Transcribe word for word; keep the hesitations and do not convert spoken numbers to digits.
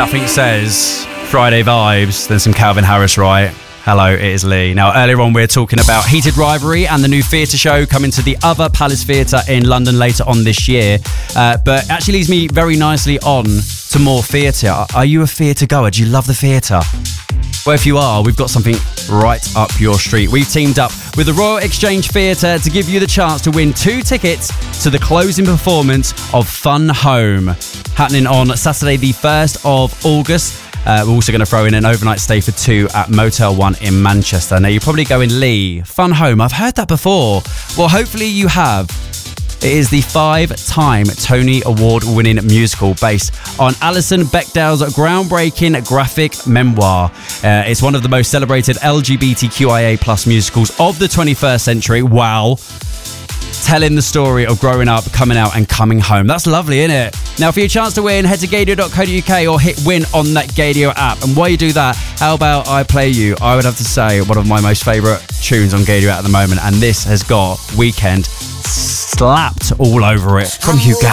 Nothing says Friday vibes than some Calvin Harris, right? Hello, it is Lee. Now, earlier on, we we're talking about Heated Rivalry and the new theatre show coming to the Other Palace Theatre in London later on this year. Uh, but actually leads me very nicely on to more theatre. Are you a theatre goer? Do you love the theatre? Well, if you are, we've got something right up your street. We've teamed up with the Royal Exchange Theatre to give you the chance to win two tickets to the closing performance of Fun Home, happening on Saturday the first of August. Uh, we're also going to throw in an overnight stay for two at Motel One in Manchester. Now, you're probably going, Lee, Fun Home, I've heard that before. Well, hopefully you have. It is the five-time Tony Award-winning musical based on Alison Bechdel's groundbreaking graphic memoir. Uh, it's one of the most celebrated L G B T Q I A plus musicals of the twenty-first century. Wow. Telling the story of growing up, coming out and coming home. That's lovely, isn't it? Now, for your chance to win, head to gadio dot co dot uk or hit win on that Gadio app. And while you do that, how about I play you, I would have to say, one of my most favourite tunes on Gadio at the moment. And this has got Weekend slapped all over it from Hugh Gal.